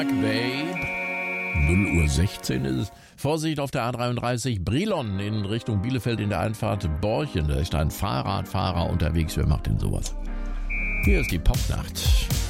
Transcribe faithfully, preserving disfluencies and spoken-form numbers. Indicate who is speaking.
Speaker 1: Babe. null Uhr sechzehn ist es. Vorsicht auf der A dreiunddreißig Brilon in Richtung Bielefeld in der Einfahrt Borchen. Da ist ein Fahrradfahrer unterwegs. Wer macht denn sowas? Hier ist die Popnacht.